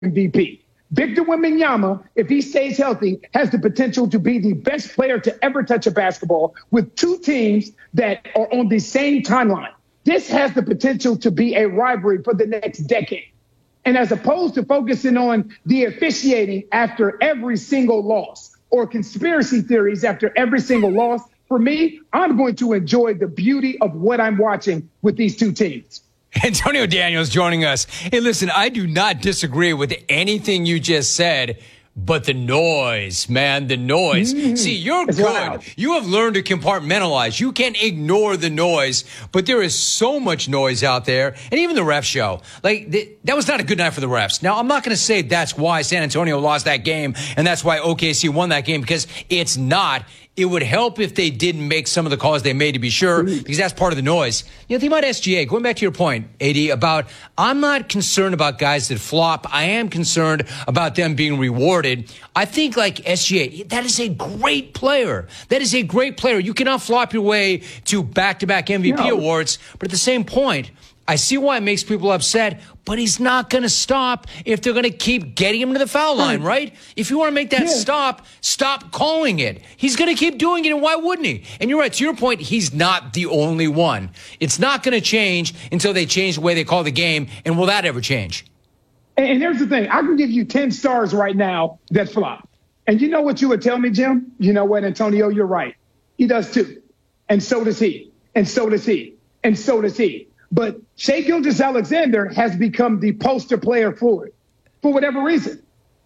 MVP. Victor Wembanyama, if he stays healthy, has the potential to be the best player to ever touch a basketball with two teams that are on the same timeline. This has the potential to be a rivalry for the next decade. And as opposed to focusing on the officiating after every single loss or conspiracy theories after every single loss, for me, I'm going to enjoy the beauty of what I'm watching with these two teams. Antonio Daniels joining us. Hey, listen, I do not disagree with anything you just said, but the noise, man, the noise. See, you're It's good. loud. You have learned to compartmentalize. You can ignore the noise, but there is so much noise out there. And even the ref show. Like, that was not a good night for the refs. Now, I'm not going to say that's why San Antonio lost that game and that's why OKC won that game, because it's not. It would help if they didn't make some of the calls they made, to be sure, because that's part of the noise. You know, think about SGA. Going back to your point, AD, about I'm not concerned about guys that flop. I am concerned about them being rewarded. I think like SGA, that is a great player. That is a great player. You cannot flop your way to back-to-back MVP awards. But at the same point, I see why it makes people upset, but he's not going to stop if they're going to keep getting him to the foul line, right? If you want to make that stop calling it. He's going to keep doing it, and why wouldn't he? And you're right, to your point, he's not the only one. It's not going to change until they change the way they call the game, and will that ever change? And here's the thing. I can give you 10 stars right now that flop. And you know what you would tell me, Jim? You know what, Antonio? You're right. He does too. And so does he. And so does he. And so does he. But Shai Gilgeous-Alexander has become the poster player for it, for whatever reason.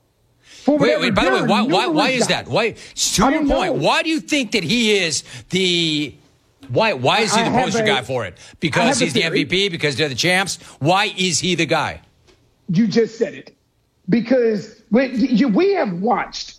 Wait, by the way, why is that? Why, to your point, why do you think that he is the why is he the poster guy for it? Because he's the MVP, because they're the champs? Why is he the guy? You just said it. Because we have watched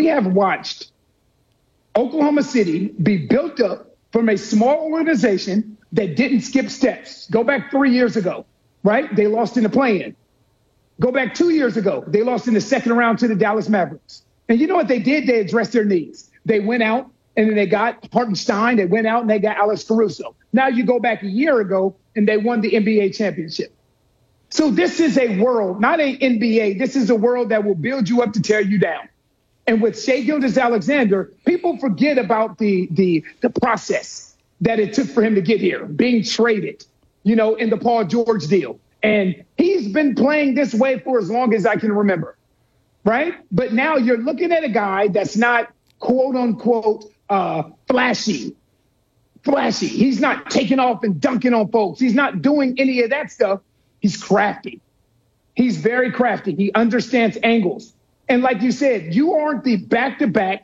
Oklahoma City be built up from a small organization that didn't skip steps. Go back 3 years ago, right? They lost in the play-in. Go back 2 years ago. They lost in the second round to the Dallas Mavericks. And you know what they did? They addressed their needs. They went out and then they got Hartenstein. They went out and they got Alex Caruso. Now you go back a year ago and they won the NBA championship. So this is a world, not an NBA. This is a world that will build you up to tear you down. And with Shai Gilgeous-Alexander, people forget about the process that it took for him to get here, being traded, you know, in the Paul George deal. And he's been playing this way for as long as I can remember, right? But now you're looking at a guy that's not, quote unquote, flashy. He's not taking off and dunking on folks. He's not doing any of that stuff. He's crafty. He's very crafty. He understands angles. And like you said, you aren't the back-to-back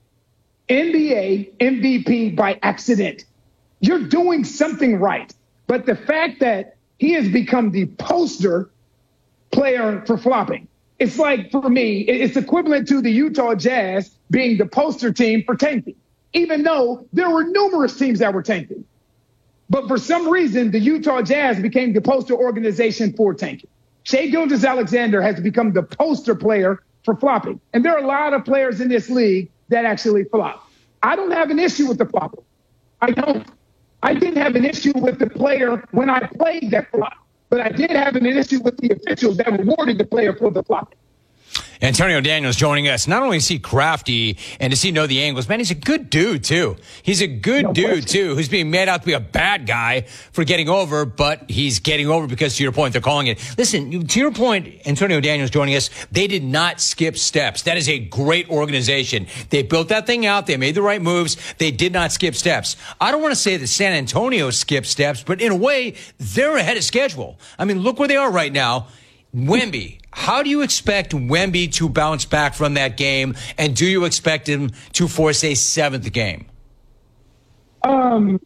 NBA MVP by accident. You're doing something right. But the fact that he has become the poster player for flopping, it's like, for me, it's equivalent to the Utah Jazz being the poster team for tanking, even though there were numerous teams that were tanking. But for some reason, the Utah Jazz became the poster organization for tanking. Shai Gilgeous-Alexander has become the poster player for flopping. And there are a lot of players in this league that actually flop. I don't have an issue with the flopper. I don't. I didn't have an issue with the player when I played that flop, but I did have an issue with the officials that rewarded the player for the flop. Antonio Daniels joining us. Not only is he crafty and does he know the angles, man, he's a good dude, too. He's a good dude, too, who's being made out to be a bad guy for getting over, but he's getting over because, to your point, they're calling it. Listen, to your point, Antonio Daniels joining us, they did not skip steps. That is a great organization. They built that thing out. They made the right moves. They did not skip steps. I don't want to say that San Antonio skipped steps, but in a way, they're ahead of schedule. I mean, look where they are right now. Wemby, how do you expect Wemby to bounce back from that game? And do you expect him to force a seventh game? I would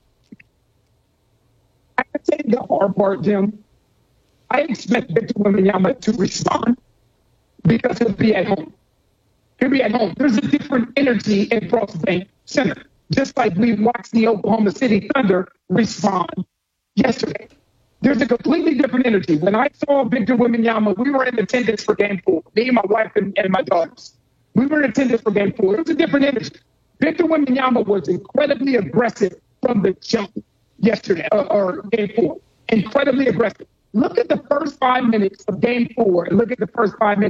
say the hard part, Jim. I expect Victor Wembanyama to respond because he'll be at home. He'll be at home. There's a different energy in Frost Bank Center, just like we watched the Oklahoma City Thunder respond yesterday. There's a completely different energy. When I saw Victor Wembanyama, we were in attendance for Game 4. Me, my wife, and my daughters. We were in attendance for Game 4. It was a different energy. Victor Wembanyama was incredibly aggressive from the jump yesterday, or Game 4. Incredibly aggressive. Look at the first 5 minutes of game 4 and look at the first 5 minutes